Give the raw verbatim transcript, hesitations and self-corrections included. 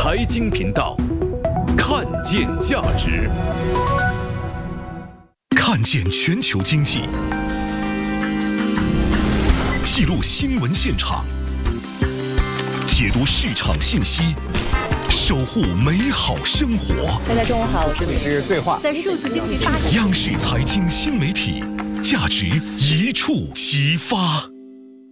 财经频道，看见价值，看见全球经济，记录新闻现场，解读市场信息，守护美好生活。 大家中午好，我是是对话。 在数字经济发展， 央视财经新媒体，价值一触即发。